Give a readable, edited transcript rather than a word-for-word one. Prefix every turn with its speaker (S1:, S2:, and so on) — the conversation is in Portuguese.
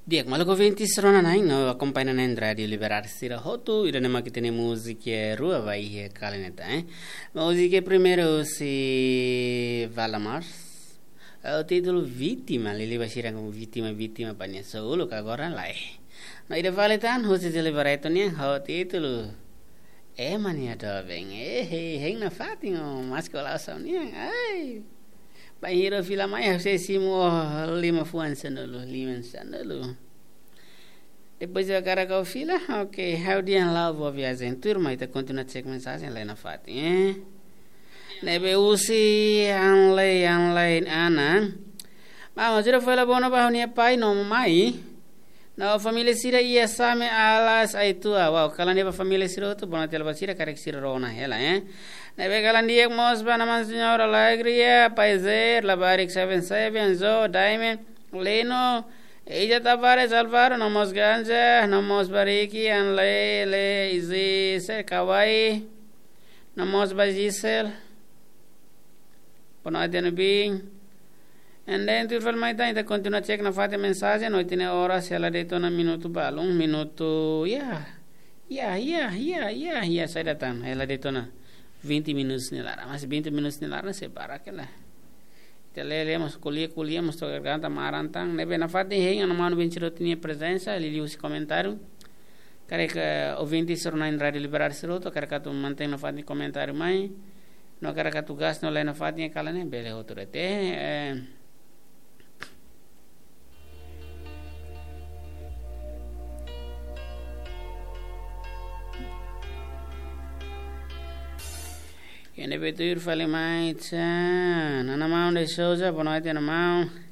S1: Diek malu venti serona naing no acompanha na radio liberar-se roto ira nema que tem música rua vai caleneta música primeiro se Valamars o título vítima ele vai ser como vítima para nia solo que agora lá no ira valetan hoje de liberato nia o título mania do bem heng na fatinho mas que lá são nia ai Bahira fila mai saya simo 5 fuan sanolo 5 sanolo. Depois eu cara kau fila, ok, how do you love a viagem turma ita continua cek mensagem lá na fat, Nebe usi online anan. Mas jura foi lá bona bahuni pai no mai. Na família sira ia same alas aitua. Wow, kala neba família sira tu bona tel basira karek sira rona hela, Nebe kalan diek mos bana man senhor alegria, paiser, labarik 77 zo diamond leno Ija tabare salvar nomos ganja nomos bariki an le izi ser kawaii nomos bajisel pono adeno bing and then tu fal mai ta continua check na fate mensagem no tine ora se ela deito na minuto balum minuto sai datang ela deito na 20 minutos nilara mas 20 minutos nilara se para aquela Telelemos colhemos to garganta marantang nebe na fati heng na mano venciro tinha presença ele liu esse comentário care que ouvinte sorna em rádio liberar seroto care que tu mantém na fati comentário mai no care que tu gas no le na fati kala ne bele autorite Kene betur fale mai nana mau de soja bonoite na mau